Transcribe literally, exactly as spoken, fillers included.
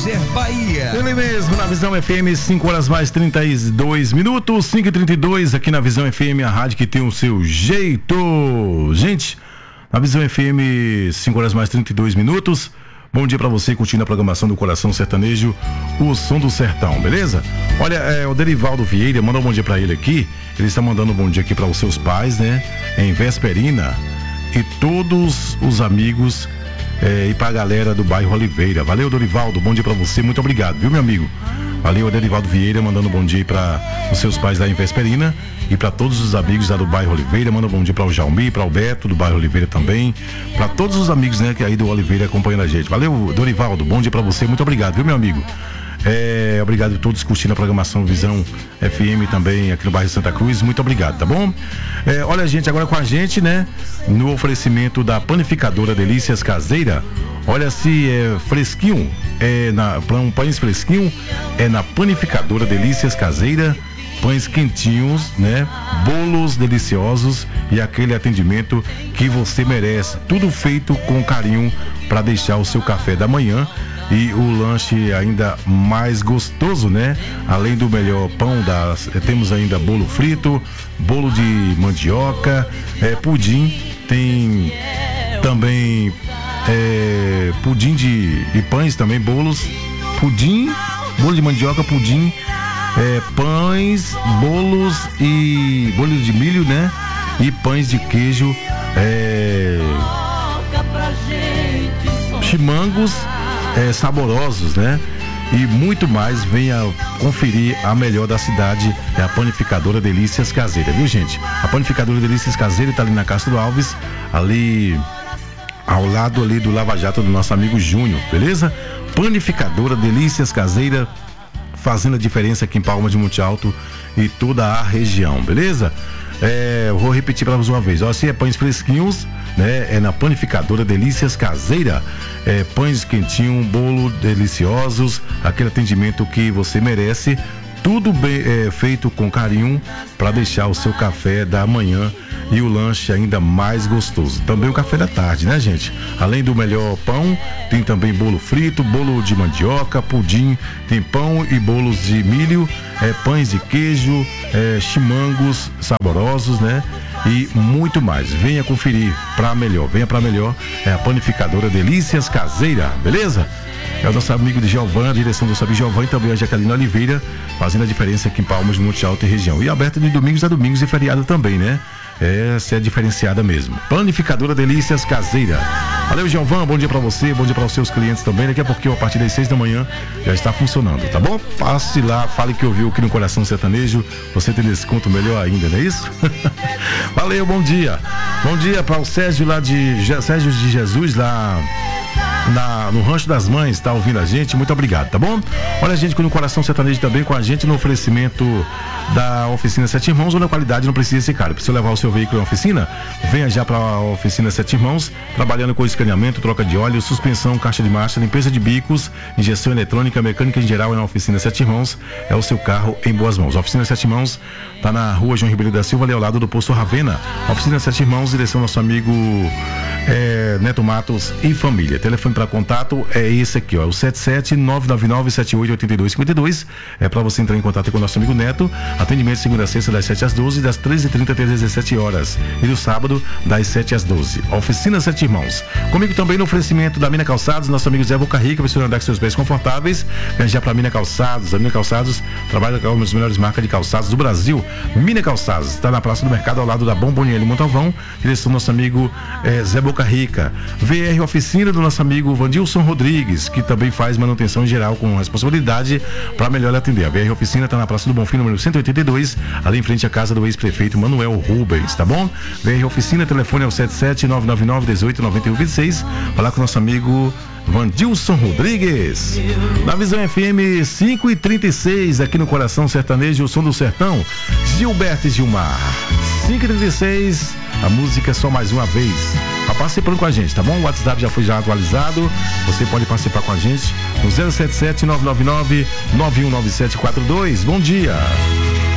Eliezer Bahia. Ele mesmo, na Visão F M, cinco horas mais trinta e dois minutos, cinco e trinta e dois, aqui na Visão F M, a rádio que tem o seu jeito. Gente, na Visão F M, cinco horas mais trinta e dois minutos. Bom dia pra você, curtindo a programação do Coração Sertanejo, o som do sertão, beleza? Olha, é, o Derivaldo Vieira, manda um bom dia pra ele aqui. Ele está mandando um bom dia aqui para os seus pais, né? Em Vesperina. E todos os amigos é, e pra galera do bairro Oliveira. Valeu, Dorivaldo, bom dia pra você, muito obrigado, viu, meu amigo? Valeu, Derivaldo Vieira, mandando um bom dia para os seus pais lá em Vesperina e para todos os amigos lá do bairro Oliveira. Manda um bom dia para o Jaumi, para o Beto do bairro Oliveira também, para todos os amigos, né, que aí do Oliveira acompanhando a gente. Valeu, Dorivaldo, bom dia para você, muito obrigado, viu, meu amigo? É, obrigado a todos curtindo a programação Visão F M também aqui no bairro Santa Cruz, muito obrigado, tá bom? É, olha, gente, agora com a gente, né, no oferecimento da Panificadora Delícias Caseira. Olha, se é fresquinho, é na, para um pães fresquinho, é na Panificadora Delícias Caseira. Pães quentinhos, né? Bolos deliciosos e aquele atendimento que você merece. Tudo feito com carinho para deixar o seu café da manhã e o lanche ainda mais gostoso, né? Além do melhor pão, das, temos ainda bolo frito, bolo de mandioca, é, pudim, tem também é, pudim de e pães também, bolos, pudim, bolo de mandioca, pudim, é, pães, bolos e bolos de milho, né? E pães de queijo, é, chimangos é, saborosos, né? E muito mais. Venha conferir a melhor da cidade, é a Panificadora Delícias Caseira, viu, gente? A Panificadora Delícias Caseira está ali na Castro Alves, ali ao lado ali do Lava Jato do nosso amigo Júnior, beleza? Panificadora Delícias Caseira, fazendo a diferença aqui em Palmas de Monte Alto e toda a região, beleza? É, vou repetir para vocês uma vez, ó, se é pães fresquinhos, né, é na Panificadora Delícias Caseira, é, pães quentinhos, bolo deliciosos, aquele atendimento que você merece, tudo bem, é, feito com carinho para deixar o seu café da manhã e o lanche ainda mais gostoso. Também o café da tarde, né, gente? Além do melhor pão, tem também bolo frito, bolo de mandioca, pudim, tem pão e bolos de milho, é, pães de queijo, é, chimangos saborosos, né? E muito mais. Venha conferir para melhor, venha para melhor, é a Panificadora Delícias Caseira, beleza? É o nosso amigo de Giovanni, a direção do Sabi Giovanni, também a Jaqueline Oliveira, fazendo a diferença aqui em Palmas de Monte Alto e região. E aberto de domingos a domingos e feriado também, né? Essa é diferenciada mesmo. Panificadora Delícias Caseira. Valeu, Giovanni, bom dia pra você, bom dia para os seus clientes também. Daqui a pouquinho, a partir das seis da manhã, já está funcionando, tá bom? Passe lá, fale que ouviu aqui no Coração Sertanejo, você tem desconto melhor ainda, não é isso? Valeu, bom dia. Bom dia para o Sérgio lá de Sérgio de Jesus, lá Na, no Rancho das Mães, tá ouvindo a gente, muito obrigado, tá bom? Olha a gente com o Coração Sertanejo também com a gente no oferecimento da Oficina Sete Irmãos, onde a qualidade não precisa ser cara. Precisa levar o seu veículo à oficina? Venha já para a Oficina Sete Irmãos, trabalhando com escaneamento, troca de óleo, suspensão, caixa de marcha, limpeza de bicos, injeção eletrônica, mecânica em geral. É na Oficina Sete Irmãos, é o seu carro em boas mãos. A Oficina Sete Irmãos tá na rua João Ribeiro da Silva, ali ao lado do Posto Ravena. Oficina Sete Irmãos, direção nosso amigo é, Neto Matos e família. Telefone para contato é esse aqui, ó, o sete sete nove nove nove sete oito oito dois cinco dois. É para você entrar em contato com o nosso amigo Neto. Atendimento segunda a sexta das sete às doze, das treze e trinta até dezessete horas. E no sábado das sete às doze. Oficina Sete Irmãos. Comigo também no oferecimento da Mina Calçados, nosso amigo Zé Boca Rica, você andar com seus pés confortáveis. Vem já para Mina Calçados. A Mina Calçados trabalha com as melhores marcas de calçados do Brasil. Mina Calçados está na Praça do Mercado, ao lado da Bomboniere Montalvão. Direção do nosso amigo eh, Zé Boca Rica. V R Oficina do nosso amigo Vandilson Rodrigues, que também faz manutenção geral com responsabilidade para melhor atender. A V R Oficina está na Praça do Bonfim, número cento e oitenta e dois, ali em frente à casa do ex-prefeito Manuel Rubens, tá bom? V R Oficina, telefone é o sete sete nove nove nove um oito nove um dois seis. Falar com o nosso amigo Vandilson Rodrigues. Na Visão F M cinco e trinta e seis, aqui no Coração Sertanejo, o som do sertão, Gilberto e Gilmar. cinco e trinta e seis, a música é Só Mais Uma Vez. Tá participando com a gente, tá bom? O WhatsApp já foi já atualizado. Você pode participar com a gente no zero sete sete nove nove nove nove um nove sete quatro dois. Bom dia.